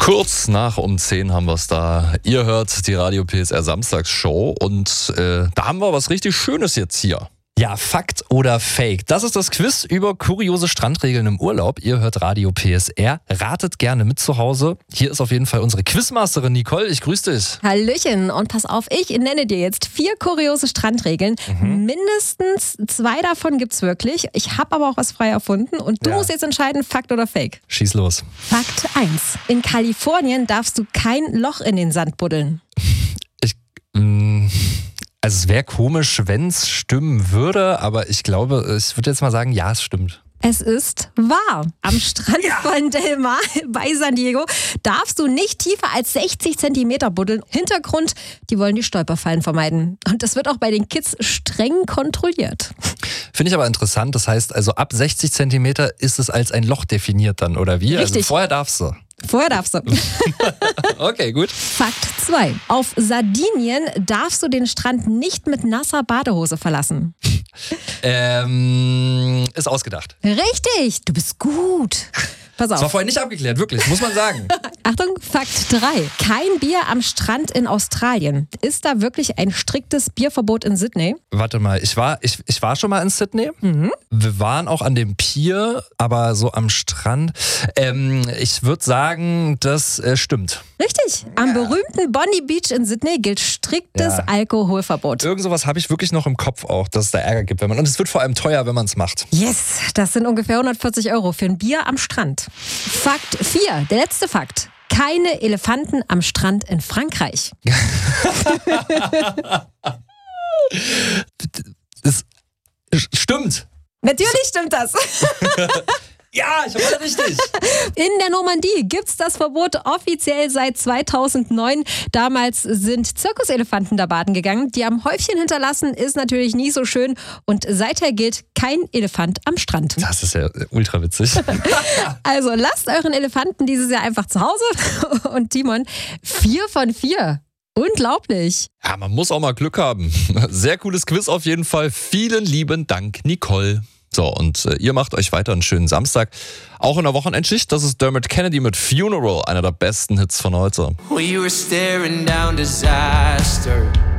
Kurz nach um 10 haben wir es da. Ihr hört die Radio PSR Samstagsshow und da haben wir was richtig Schönes jetzt hier. Ja, Fakt oder Fake? Das ist das Quiz über kuriose Strandregeln im Urlaub. Ihr hört Radio PSR. Ratet gerne mit zu Hause. Hier ist auf jeden Fall unsere Quizmasterin Nicole. Ich grüße dich. Hallöchen und pass auf, ich nenne dir jetzt 4 kuriose Strandregeln. Mindestens 2 davon gibt's wirklich. Ich habe aber auch was frei erfunden und du musst jetzt entscheiden, Fakt oder Fake. Schieß los. Fakt 1. In Kalifornien darfst du kein Loch in den Sand buddeln. Also es wäre komisch, wenn es stimmen würde, aber ich glaube, ich würde jetzt mal sagen, ja, es stimmt. Es ist wahr. Am Strand von Del Mar bei San Diego darfst du nicht tiefer als 60 Zentimeter buddeln. Hintergrund, die wollen die Stolperfallen vermeiden. Und das wird auch bei den Kids streng kontrolliert. Finde ich aber interessant. Das heißt, also ab 60 Zentimeter ist es als ein Loch definiert dann, oder wie? Richtig. Also vorher darfst du. Vorher darfst du. Okay, gut. Fakt 2. Auf Sardinien darfst du den Strand nicht mit nasser Badehose verlassen. Ist ausgedacht. Richtig, du bist gut. Pass Das war auf. vorhin nicht abgeklärt, wirklich, muss man sagen. Achtung, Fakt 3. Kein Bier am Strand in Australien. Ist da wirklich ein striktes Bierverbot in Sydney? Warte mal, ich war schon mal in Sydney. Wir waren auch an dem Pier, aber so am Strand. Ich würde sagen, das stimmt. Richtig. Am berühmten Bondi Beach in Sydney gilt striktes Alkoholverbot. Irgend sowas habe ich wirklich noch im Kopf auch, dass es da Ärger gibt. Und es wird vor allem teuer, wenn man es macht. Yes, das sind ungefähr 140 € für ein Bier am Strand. Fakt 4, der letzte Fakt. Keine Elefanten am Strand in Frankreich. Das stimmt. Natürlich stimmt das. Ja, ich habe alle richtig. In der Normandie gibt's das Verbot offiziell seit 2009. Damals sind Zirkuselefanten da baden gegangen. Die haben Häufchen hinterlassen, ist natürlich nie so schön. Und seither gilt kein Elefant am Strand. Das ist ja ultra witzig. Also lasst euren Elefanten dieses Jahr einfach zu Hause. Und Timon, 4 von 4. Unglaublich. Ja, man muss auch mal Glück haben. Sehr cooles Quiz auf jeden Fall. Vielen lieben Dank, Nicole. So, und ihr macht euch weiter einen schönen Samstag. Auch in der Wochenendschicht, das ist Dermot Kennedy mit Funeral, einer der besten Hits von heute. We were staring down disaster.